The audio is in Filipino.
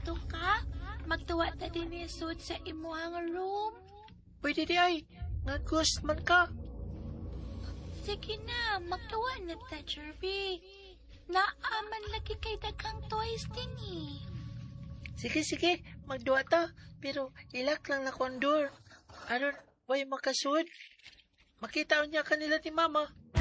gusto ka? Magtuwa ta din isod sa imuhang room. Pwede di ay, nga ghost man ka. Sige na, magtuwa na ta, Jerby. Naaman lagi kay daghang toys din eh. Sige, magduwa ta. Pero ilak lang na kondor. Aron, way makasud. Makita niya kanila ni mama.